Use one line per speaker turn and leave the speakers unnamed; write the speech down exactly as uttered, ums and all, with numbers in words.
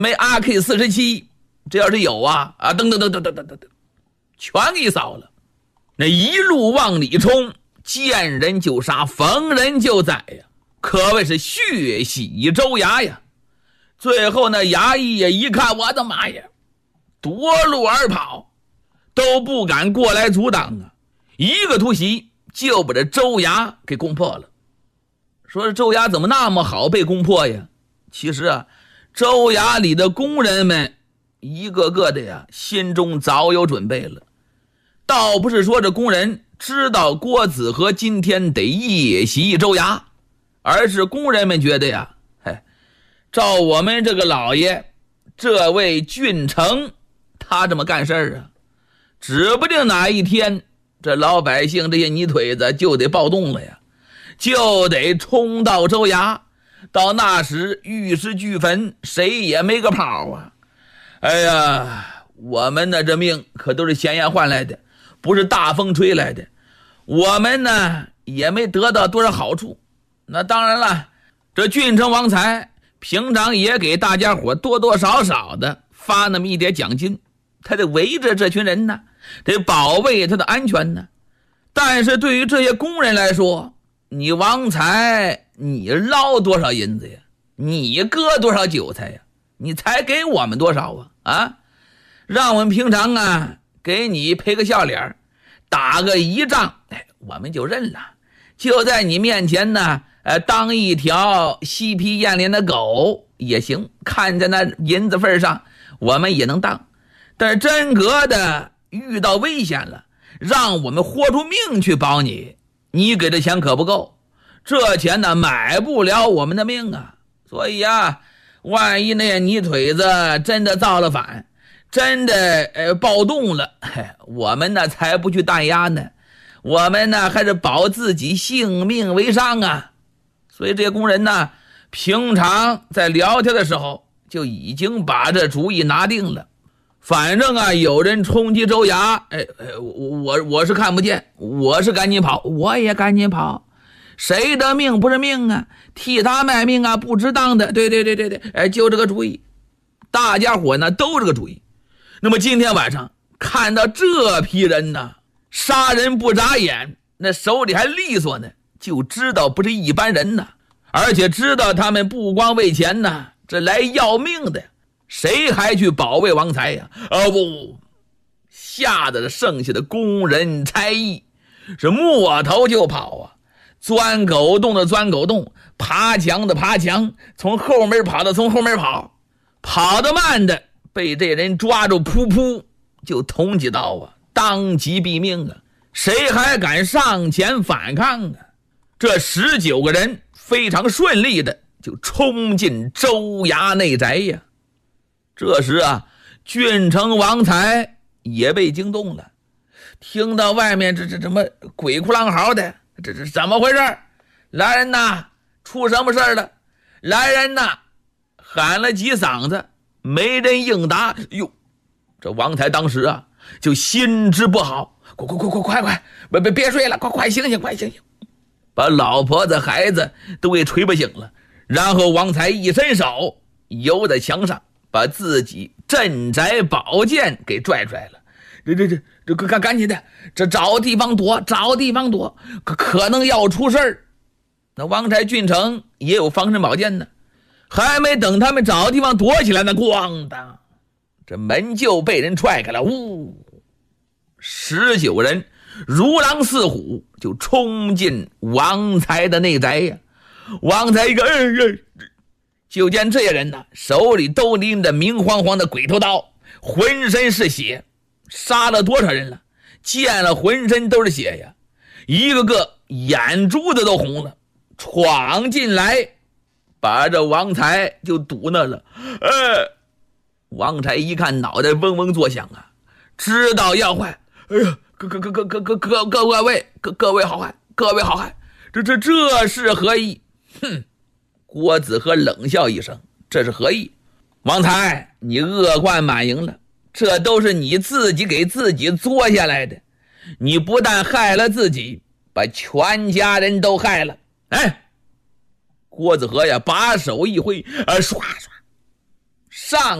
没 A K 四十七， 这要是有啊啊，等等等等等等等等，全给扫了。那一路往里冲，见人就杀，逢人就宰呀，可谓是血洗州衙呀。最后呢，衙役也一看，我的妈呀，夺路而跑，都不敢过来阻挡啊！一个突袭就把这州衙给攻破了。说州衙怎么那么好被攻破呀？其实啊，州衙里的工人们一个个的呀，心中早有准备了。倒不是说这工人知道郭子和今天得夜袭州衙，而是工人们觉得呀，嘿，照我们这个老爷，这位郡城，他这么干事儿啊，指不定哪一天这老百姓这些泥腿子就得暴动了呀，就得冲到州衙，到那时玉石俱焚，谁也没个跑啊！哎呀，我们的这命可都是闲言换来的，不是大风吹来的，我们呢也没得到多少好处。那当然了，这郡城王财平常也给大家伙多多少少的发那么一点奖金，他得围着这群人呢，得保卫他的安全呢。但是对于这些工人来说，你王财你捞多少银子呀？你割多少韭菜呀？你才给我们多少啊？啊，让我们平常啊给你赔个笑脸，打个一仗，哎，我们就认了。就在你面前呢，呃，当一条嬉皮艳脸的狗也行，看在那银子份上，我们也能当。但是真格的遇到危险了，让我们豁出命去保你，你给的钱可不够，这钱呢买不了我们的命啊。所以啊，万一那些泥腿子真的造了反，真的呃暴动了，我们呢才不去弹压呢，我们呢还是保自己性命为上啊。所以这些工人呢，平常在聊天的时候就已经把这主意拿定了。反正啊，有人冲击州衙，哎哎，我我我是看不见，我是赶紧跑，我也赶紧跑。谁的命不是命啊？替他卖命啊，不值当的。对对对对对，哎，就这个主意，大家伙呢都这个主意。那么今天晚上看到这批人呢，杀人不眨眼，那手里还利索呢，就知道不是一般人呢，而且知道他们不光为钱呢，这来要命的。谁还去保卫王财呀？啊不，吓得剩下的工人差役是摸头就跑啊，钻狗洞的钻狗洞，爬墙的爬墙，从后面跑的从后面跑，跑得慢的被这人抓住，噗噗就捅几刀啊，当即毙命啊！谁还敢上前反抗啊？这十九个人非常顺利的就冲进州衙内宅呀。这时啊，郡城王财也被惊动了，听到外面这这什么鬼哭狼嚎的，这这怎么回事？来人呐，出什么事了？来人呐！喊了几嗓子，没人应答。哟，这王财当时啊就心知不好，快快快快快快，别别别睡了，快快醒醒，快醒醒，把老婆子孩子都给捶不醒了。然后王财一伸手，由在墙上，把自己镇宅宝剑给拽出来了。这这这这赶赶紧的，这找地方躲，找地方躲，可可能要出事儿。那王财郡城也有防身宝剑呢，还没等他们找地方躲起来呢，咣当，这门就被人踹开了。呜，十九人如狼似虎就冲进王财的内宅呀。王财一个，哎哎，就见这些人呢，手里都拎着明晃晃的鬼头刀，浑身是血，杀了多少人了？见了浑身都是血呀，一个个眼珠子都红了，闯进来，把这王财就堵那了。哎，王财一看，脑袋嗡嗡作响啊，知道要坏。哎呀，各各各各各各各各位各各位好汉，各位好汉，这这这是何意？哼！郭子和冷笑一声，这是何意？王财，你恶贯满盈了，这都是你自己给自己作下来的，你不但害了自己，把全家人都害了。哎，郭子和呀把手一挥，呃，唰唰上